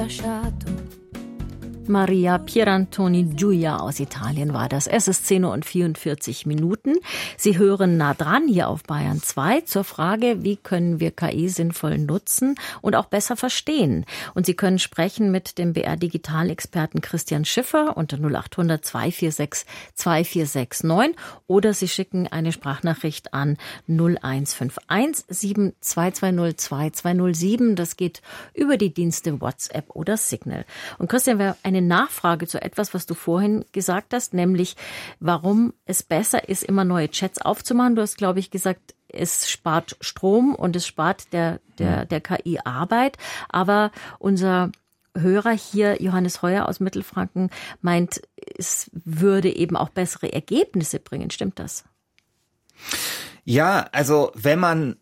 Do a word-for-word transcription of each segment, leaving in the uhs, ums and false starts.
lasciato. Maria Pierantoni Giulia aus Italien war das. Es ist zehn Uhr und vierundvierzig Minuten. Sie hören nah dran hier auf Bayern zwei zur Frage, wie können wir K I sinnvoll nutzen und auch besser verstehen. Und Sie können sprechen mit dem B R-Digitalexperten Christian Schiffer unter null acht hundert zwei vier sechs zwei vier sechs neun oder Sie schicken eine Sprachnachricht an null eins fünf eins sieben zwei zwei null zwei zwei null sieben. Das geht über die Dienste WhatsApp oder Signal. Und Christian, wir eine Nachfrage zu etwas, was du vorhin gesagt hast, nämlich warum es besser ist, immer neue Chats aufzumachen. Du hast, glaube ich, gesagt, es spart Strom und es spart der, der, der K I Arbeit. Aber unser Hörer hier, Johannes Heuer aus Mittelfranken, meint, es würde eben auch bessere Ergebnisse bringen. Stimmt das? Ja, also wenn man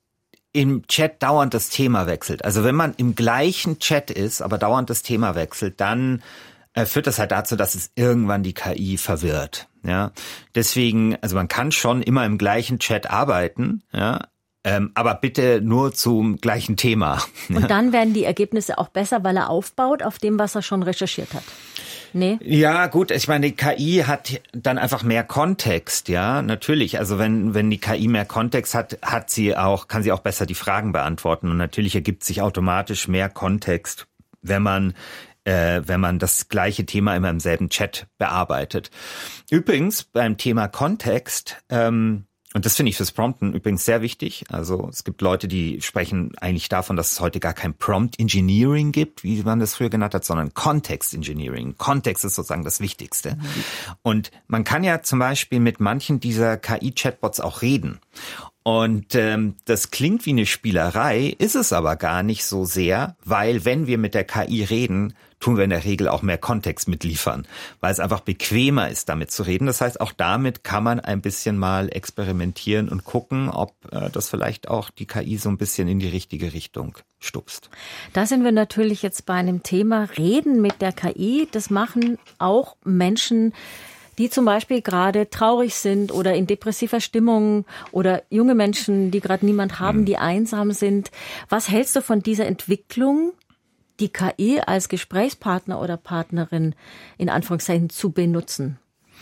im Chat dauernd das Thema wechselt. Also wenn man im gleichen Chat ist, aber dauernd das Thema wechselt, dann äh, führt das halt dazu, dass es irgendwann die K I verwirrt. Ja, deswegen, also man kann schon immer im gleichen Chat arbeiten, ja, ähm, aber bitte nur zum gleichen Thema. Und dann werden die Ergebnisse auch besser, weil er aufbaut auf dem, was er schon recherchiert hat. Nee. Ja, gut, ich meine, die K I hat dann einfach mehr Kontext, ja, natürlich. Also wenn wenn die K I mehr Kontext hat, hat sie auch, kann sie auch besser die Fragen beantworten und natürlich ergibt sich automatisch mehr Kontext, wenn man äh, wenn man das gleiche Thema immer im selben Chat bearbeitet. Übrigens beim Thema Kontext, ähm, und das finde ich fürs Prompten übrigens sehr wichtig. Also es gibt Leute, die sprechen eigentlich davon, dass es heute gar kein Prompt Engineering gibt, wie man das früher genannt hat, sondern Context Engineering. Kontext ist sozusagen das Wichtigste. Mhm. Und man kann ja zum Beispiel mit manchen dieser K I-Chatbots auch reden. Und ähm, das klingt wie eine Spielerei, ist es aber gar nicht so sehr, weil wenn wir mit der K I reden, tun wir in der Regel auch mehr Kontext mitliefern, weil es einfach bequemer ist, damit zu reden. Das heißt, auch damit kann man ein bisschen mal experimentieren und gucken, ob äh, das vielleicht auch die K I so ein bisschen in die richtige Richtung stupst. Da sind wir natürlich jetzt bei einem Thema Reden mit der K I. Das machen auch Menschen, die zum Beispiel gerade traurig sind oder in depressiver Stimmung oder junge Menschen, die gerade niemand haben, die einsam sind. Was hältst du von dieser Entwicklung, die K I als Gesprächspartner oder Partnerin in Anführungszeichen zu benutzen?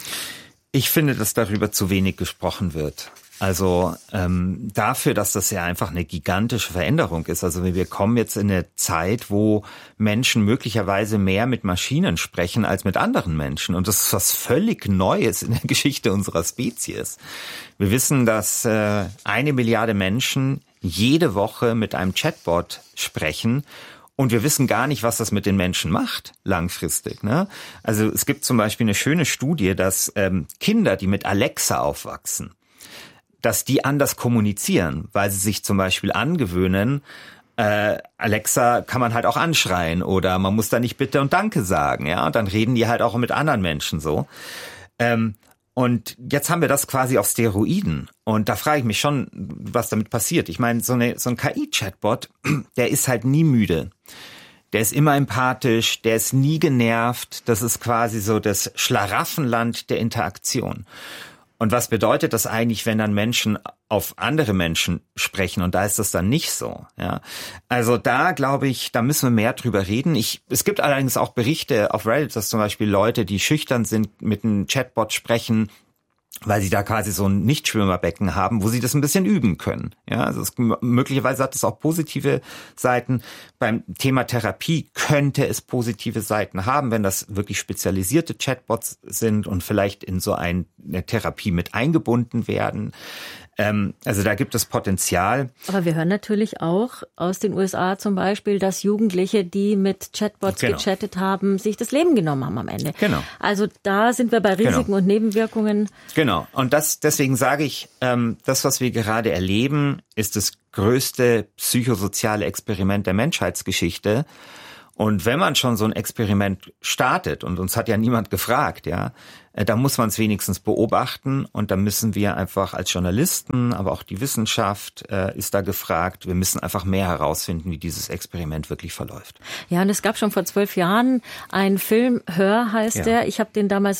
Ich finde, dass darüber zu wenig gesprochen wird. Also ähm, dafür, dass das ja einfach eine gigantische Veränderung ist. Also wir kommen jetzt in eine Zeit, wo Menschen möglicherweise mehr mit Maschinen sprechen als mit anderen Menschen. Und das ist was völlig Neues in der Geschichte unserer Spezies. Wir wissen, dass äh, eine Milliarde Menschen jede Woche mit einem Chatbot sprechen. Und wir wissen gar nicht, was das mit den Menschen macht, langfristig. Ne? Also es gibt zum Beispiel eine schöne Studie, dass ähm, Kinder, die mit Alexa aufwachsen, dass die anders kommunizieren, weil sie sich zum Beispiel angewöhnen, äh, Alexa kann man halt auch anschreien oder man muss da nicht Bitte und Danke sagen. Ja, und dann reden die halt auch mit anderen Menschen so. Ähm, Und jetzt haben wir das quasi auf Steroiden. Und da frage ich mich schon, was damit passiert. Ich meine, so, eine, so ein K I-Chatbot, der ist halt nie müde. Der ist immer empathisch, der ist nie genervt. Das ist quasi so das Schlaraffenland der Interaktion. Und was bedeutet das eigentlich, wenn dann Menschen auf andere Menschen sprechen? Und da ist das dann nicht so. Ja, also da glaube ich, da müssen wir mehr drüber reden. Ich, es gibt allerdings auch Berichte auf Reddit, dass zum Beispiel Leute, die schüchtern sind, mit einem Chatbot sprechen, weil sie da quasi so ein Nichtschwimmerbecken haben, wo sie das ein bisschen üben können. Ja, also es, möglicherweise hat es auch positive Seiten. Beim Thema Therapie könnte es positive Seiten haben, wenn das wirklich spezialisierte Chatbots sind und vielleicht in so eine Therapie mit eingebunden werden. Ähm, also da gibt es Potenzial. Aber wir hören natürlich auch aus den U S A zum Beispiel, dass Jugendliche, die mit Chatbots genau. gechattet haben, sich das Leben genommen haben am Ende. Genau. Also da sind wir bei Risiken genau. und Nebenwirkungen. Genau. Und das, deswegen sage ich, ähm, das, was wir gerade erleben, ist das größte psychosoziale Experiment der Menschheitsgeschichte. Und wenn man schon so ein Experiment startet, und uns hat ja niemand gefragt, ja, da muss man es wenigstens beobachten und da müssen wir einfach als Journalisten, aber auch die Wissenschaft äh, ist da gefragt, wir müssen einfach mehr herausfinden, wie dieses Experiment wirklich verläuft. Ja, und es gab schon vor zwölf Jahren einen Film, Hör heißt ja. der, ich habe den damals mit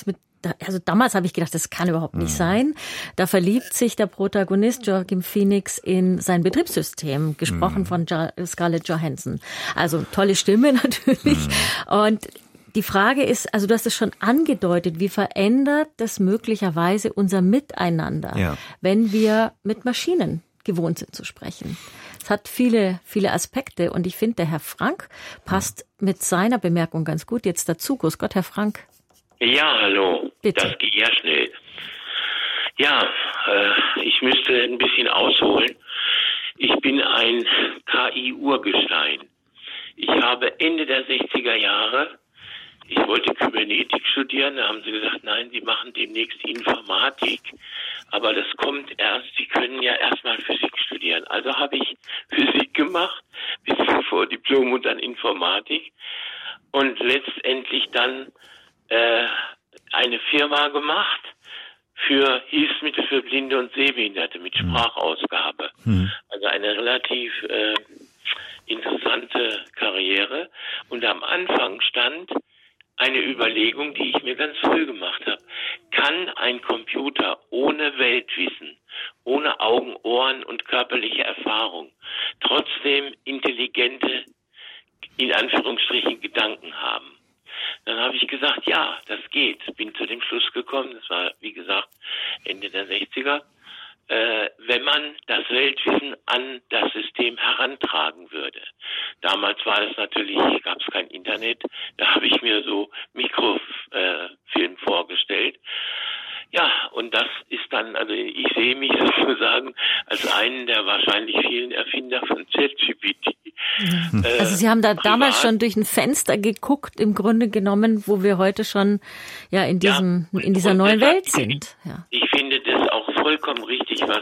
also damals habe ich gedacht, das kann überhaupt nicht mhm. sein. Da verliebt sich der Protagonist Joaquin Phoenix in sein Betriebssystem, gesprochen mhm. von jo- Scarlett Johansson. Also tolle Stimme natürlich. Mhm. Und die Frage ist, also du hast es schon angedeutet, wie verändert das möglicherweise unser Miteinander, ja. wenn wir mit Maschinen gewohnt sind zu sprechen. Es hat viele, viele Aspekte und ich finde, der Herr Frank passt mit seiner Bemerkung ganz gut jetzt dazu. Grüß Gott, Herr Frank. Ja, hallo. Bitte. Das geht ja schnell. Ja, äh, ich müsste ein bisschen ausholen. Ich bin ein K I-Urgestein. Ich habe Ende der sechziger Jahre, ich wollte Kybernetik studieren, da haben sie gesagt, nein, Sie machen demnächst die Informatik. Aber das kommt erst, Sie können ja erstmal Physik studieren. Also habe ich Physik gemacht, bis zum Vordiplom und dann Informatik. Und letztendlich dann äh, eine Firma gemacht für Hilfsmittel für Blinde und Sehbehinderte mit Sprachausgabe. Mhm. Also eine relativ äh, interessante Karriere. Und am Anfang stand eine Überlegung, die ich mir ganz früh gemacht habe. Kann ein Computer ohne Weltwissen, ohne Augen, Ohren und körperliche Erfahrung trotzdem intelligente, in Anführungsstrichen, Gedanken haben? Dann habe ich gesagt, ja, das geht. Bin zu dem Schluss gekommen, das war, wie gesagt, Ende der sechziger, äh, wenn man das Weltwissen an das System herantragen würde. Damals war das natürlich, gab es kein Internet, da habe ich mir so Mikrofilm äh, vorgestellt. Ja, und das ist dann, also ich sehe mich sozusagen als einen der wahrscheinlich vielen Erfinder von ChatGPT. Mhm. Äh, also Sie haben da privat. damals schon durch ein Fenster geguckt, im Grunde genommen, wo wir heute schon ja in diesem ja, in dieser neuen Welt sind. Ja. Ich finde das auch vollkommen richtig, was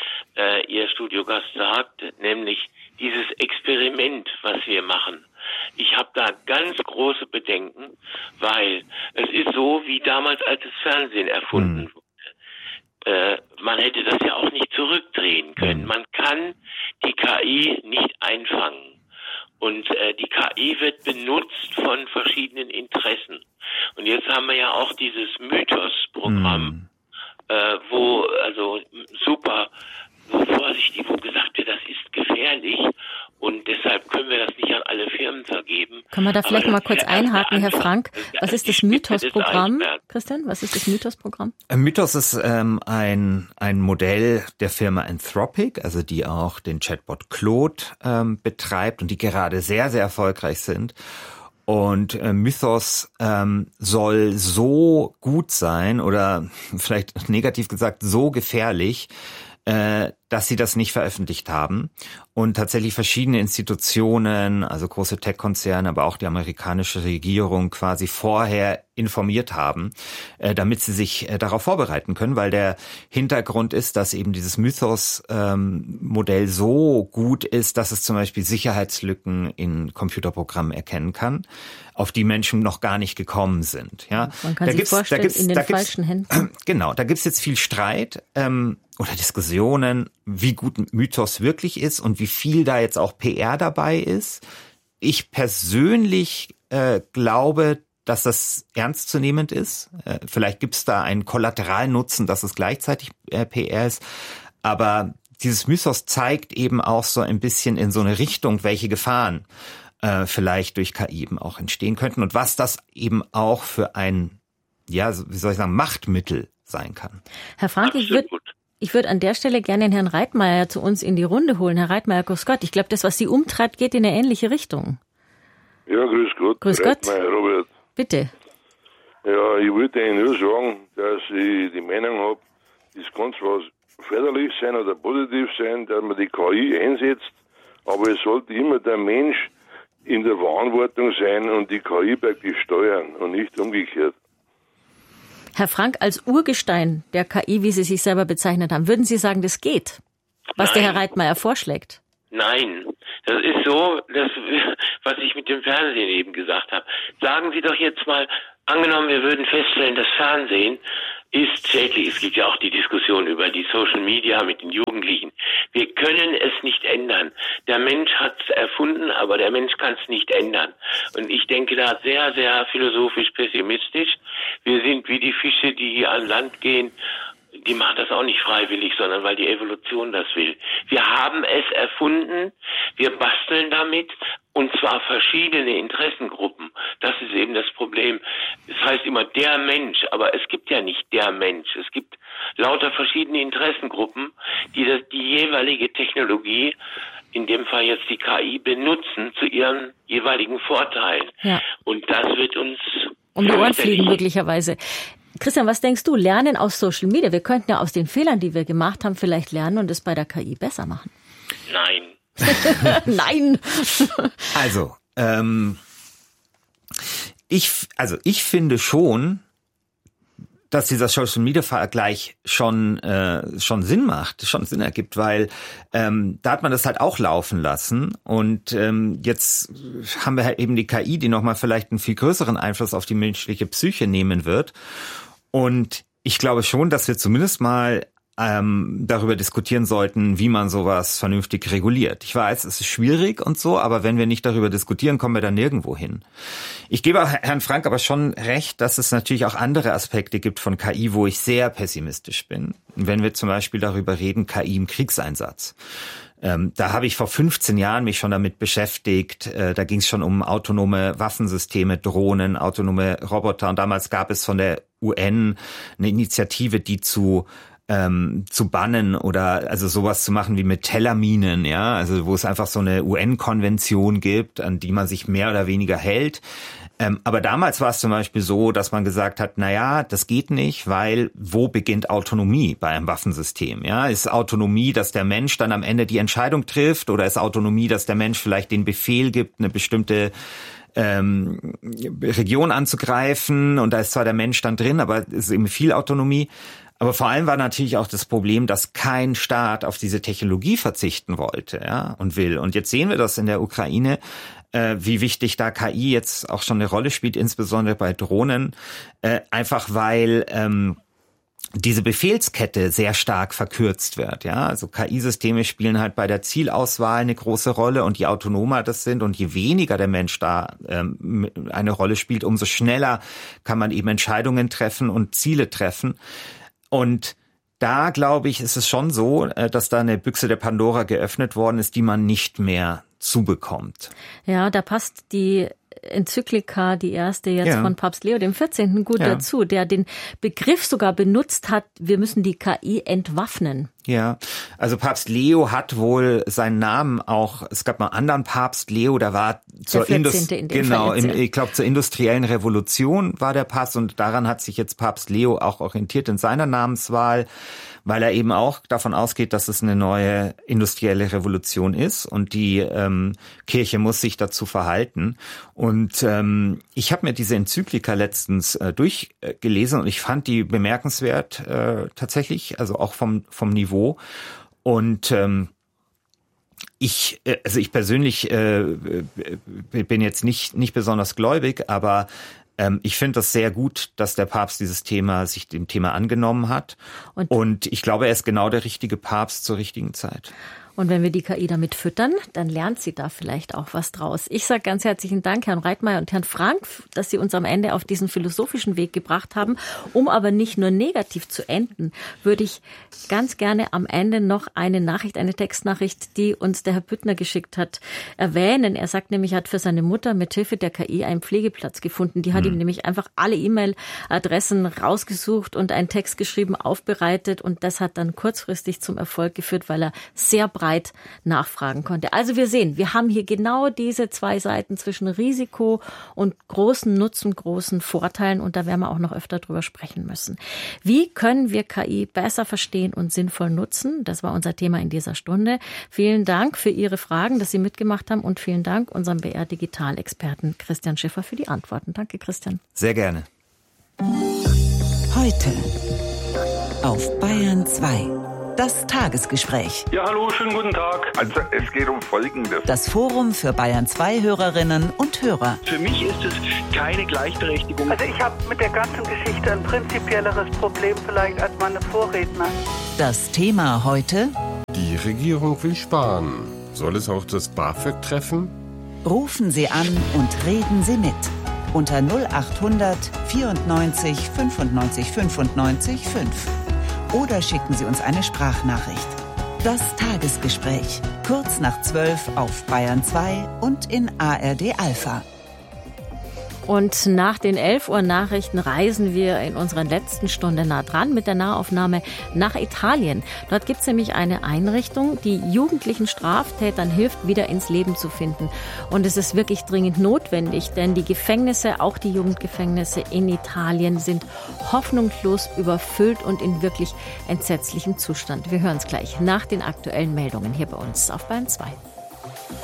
äh, Ihr Studiogast sagt, nämlich dieses Experiment, was wir machen. Ich habe da ganz große Bedenken, weil es ist so, wie damals, als das Fernsehen erfunden mhm. wurde. Äh, man hätte das ja auch nicht zurückdrehen können. Man kann die K I nicht einfangen. Und äh, die K I wird benutzt von verschiedenen Interessen. Und jetzt haben wir ja auch dieses Mythos-Programm, mhm. äh, wo, also super, wo vorsichtig, wo gesagt wird, das ist gefährlich. Und deshalb können wir das nicht an alle Firmen vergeben. Können wir da vielleicht mal kurz einhaken, Herr Frank? Was ist das Mythos-Programm? Christian, was ist das Mythos-Programm? Mythos ist ähm, ein ein Modell der Firma Anthropic, also die auch den Chatbot Claude ähm, betreibt und die gerade sehr, sehr erfolgreich sind. Und äh, Mythos ähm, soll so gut sein oder vielleicht negativ gesagt so gefährlich, äh, dass sie das nicht veröffentlicht haben und tatsächlich verschiedene Institutionen, also große Tech-Konzerne, aber auch die amerikanische Regierung quasi vorher informiert haben, äh, damit sie sich äh, darauf vorbereiten können, weil der Hintergrund ist, dass eben dieses Mythos-Modell ähm, so gut ist, dass es zum Beispiel Sicherheitslücken in Computerprogrammen erkennen kann, auf die Menschen noch gar nicht gekommen sind. Ja, man kann da sich vorstellen, in den falschen Händen. Genau, da gibt's jetzt viel Streit ähm, oder Diskussionen, wie gut Mythos wirklich ist und wie viel da jetzt auch P R dabei ist. Ich persönlich äh, glaube, dass das ernstzunehmend ist. Äh, vielleicht gibt's da einen Kollateralnutzen, dass es gleichzeitig äh, P R ist. Aber dieses Mythos zeigt eben auch so ein bisschen in so eine Richtung, welche Gefahren äh, vielleicht durch K I eben auch entstehen könnten und was das eben auch für ein, ja, wie soll ich sagen, Machtmittel sein kann. Herr Frank, ich würde Ich würde an der Stelle gerne den Herrn Reitmeier zu uns in die Runde holen. Herr Reitmeier, grüß Gott. Ich glaube, das, was Sie umtreibt, geht in eine ähnliche Richtung. Ja, grüß Gott. Grüß Gott. Reitmeier, Robert. Bitte. Ja, ich wollte Ihnen nur sagen, dass ich die Meinung habe, das kann zwar förderlich sein oder positiv sein, dass man die K I einsetzt, aber es sollte immer der Mensch in der Verantwortung sein und die K I praktisch steuern und nicht umgekehrt. Herr Frank, als Urgestein der K I, wie Sie sich selber bezeichnet haben, würden Sie sagen, das geht, was Nein. der Herr Reitmeier vorschlägt? Nein, das ist so, das, was ich mit dem Fernsehen eben gesagt habe. Sagen Sie doch jetzt mal, angenommen, wir würden feststellen, das Fernsehen ist schädlich. Es gibt ja auch die Diskussion über die Social Media mit den Jugendlichen. Wir können es nicht ändern. Der Mensch hat es erfunden, aber der Mensch kann es nicht ändern. Und ich denke da sehr, sehr philosophisch pessimistisch. Wir sind wie die Fische, die hier an Land gehen. Die machen das auch nicht freiwillig, sondern weil die Evolution das will. Wir haben es erfunden, wir basteln damit, und zwar verschiedene Interessengruppen. Das ist eben das Problem. Es heißt immer der Mensch, aber es gibt ja nicht der Mensch. Es gibt lauter verschiedene Interessengruppen, die das, die jeweilige Technologie, in dem Fall jetzt die K I, benutzen zu ihren jeweiligen Vorteilen. Ja. Und das wird uns um die Ohren fliegen möglicherweise. Christian, was denkst du? Lernen aus Social Media. Wir könnten ja aus den Fehlern, die wir gemacht haben, vielleicht lernen und es bei der K I besser machen. Nein. Nein. Also, ähm, ich, also ich finde schon, dass dieser Social Media Vergleich schon äh, schon Sinn macht, schon Sinn ergibt, weil ähm, da hat man das halt auch laufen lassen und ähm, jetzt haben wir halt eben die K I, die nochmal vielleicht einen viel größeren Einfluss auf die menschliche Psyche nehmen wird, und ich glaube schon, dass wir zumindest mal ähm, darüber diskutieren sollten, wie man sowas vernünftig reguliert. Ich weiß, es ist schwierig und so, aber wenn wir nicht darüber diskutieren, kommen wir da nirgendwo hin. Ich gebe Herrn Frank aber schon recht, dass es natürlich auch andere Aspekte gibt von K I, wo ich sehr pessimistisch bin. Wenn wir zum Beispiel darüber reden, K I im Kriegseinsatz. Ähm, da habe ich vor fünfzehn Jahren mich schon damit beschäftigt. Äh, da ging es schon um autonome Waffensysteme, Drohnen, autonome Roboter. Und damals gab es von der U N eine Initiative, die zu ähm, zu bannen oder also sowas zu machen wie mit Tellerminen, ja, also wo es einfach so eine U N-Konvention gibt, an die man sich mehr oder weniger hält. Ähm, aber damals war es zum Beispiel so, dass man gesagt hat, na ja, das geht nicht, weil wo beginnt Autonomie bei einem Waffensystem? Ja, ist Autonomie, dass der Mensch dann am Ende die Entscheidung trifft, oder ist Autonomie, dass der Mensch vielleicht den Befehl gibt, eine bestimmte ähm, Region anzugreifen, und da ist zwar der Mensch dann drin, aber es ist eben viel Autonomie. Aber vor allem war natürlich auch das Problem, dass kein Staat auf diese Technologie verzichten wollte, ja, und will. Und jetzt sehen wir das in der Ukraine, äh, wie wichtig da K I jetzt auch schon eine Rolle spielt, insbesondere bei Drohnen, äh, einfach weil ähm, diese Befehlskette sehr stark verkürzt wird, ja. Also K I-Systeme spielen halt bei der Zielauswahl eine große Rolle, und je autonomer das sind und je weniger der Mensch da ähm, eine Rolle spielt, umso schneller kann man eben Entscheidungen treffen und Ziele treffen. Und da, glaube ich, ist es schon so, dass da eine Büchse der Pandora geöffnet worden ist, die man nicht mehr zubekommt. Ja, da passt die Enzyklika, die erste jetzt ja. von Papst Leo dem vierzehnten gut ja. dazu, der den Begriff sogar benutzt hat, wir müssen die K I entwaffnen. Ja, also Papst Leo hat wohl seinen Namen auch, es gab mal einen anderen Papst Leo, der war zur Indust- in genau, im, ich glaube zur industriellen Revolution war der Papst, und daran hat sich jetzt Papst Leo auch orientiert in seiner Namenswahl, weil er eben auch davon ausgeht, dass es eine neue industrielle Revolution ist, und die ähm, Kirche muss sich dazu verhalten. Und ähm, ich habe mir diese Enzyklika letztens äh, durchgelesen, und ich fand die bemerkenswert äh, tatsächlich, also auch vom vom Niveau. Und ähm, ich, also ich persönlich äh, bin jetzt nicht nicht besonders gläubig, aber ähm, ich finde das sehr gut, dass der Papst dieses Thema sich dem Thema angenommen hat. Und, und ich glaube, er ist genau der richtige Papst zur richtigen Zeit. Und wenn wir die K I damit füttern, dann lernt sie da vielleicht auch was draus. Ich sage ganz herzlichen Dank, Herrn Reitmeier und Herrn Frank, dass Sie uns am Ende auf diesen philosophischen Weg gebracht haben. Um aber nicht nur negativ zu enden, würde ich ganz gerne am Ende noch eine Nachricht, eine Textnachricht, die uns der Herr Büttner geschickt hat, erwähnen. Er sagt nämlich, er hat für seine Mutter mit Hilfe der K I einen Pflegeplatz gefunden. Die hat mhm. ihm nämlich einfach alle E-Mail-Adressen rausgesucht und einen Text geschrieben, aufbereitet. Und das hat dann kurzfristig zum Erfolg geführt, weil er sehr breit nachfragen konnte. Also wir sehen, wir haben hier genau diese zwei Seiten zwischen Risiko und großen Nutzen, großen Vorteilen, und da werden wir auch noch öfter drüber sprechen müssen. Wie können wir K I besser verstehen und sinnvoll nutzen? Das war unser Thema in dieser Stunde. Vielen Dank für Ihre Fragen, dass Sie mitgemacht haben, und vielen Dank unserem B R-Digital-Experten Christian Schiffer für die Antworten. Danke, Christian. Sehr gerne. Heute auf Bayern zwei. Das Tagesgespräch. Ja, hallo, schönen guten Tag. Also es geht um Folgendes. Das Forum für Bayern zwei Hörerinnen und Hörer. Für mich ist es keine Gleichberechtigung. Also ich habe mit der ganzen Geschichte ein prinzipielleres Problem vielleicht als meine Vorredner. Das Thema heute: Die Regierung will sparen. Soll es auch das BAföG treffen? Rufen Sie an und reden Sie mit. Unter null acht hundert vierundneunzig fünfundneunzig fünfundneunzig fünf. Oder schicken Sie uns eine Sprachnachricht. Das Tagesgespräch. Kurz nach zwölf auf Bayern zwei und in A R D Alpha. Und nach den elf Uhr Nachrichten reisen wir in unserer letzten Stunde nah dran mit der Nahaufnahme nach Italien. Dort gibt es nämlich eine Einrichtung, die jugendlichen Straftätern hilft, wieder ins Leben zu finden. Und es ist wirklich dringend notwendig, denn die Gefängnisse, auch die Jugendgefängnisse in Italien, sind hoffnungslos überfüllt und in wirklich entsetzlichem Zustand. Wir hören es gleich nach den aktuellen Meldungen hier bei uns auf Bayern zwei.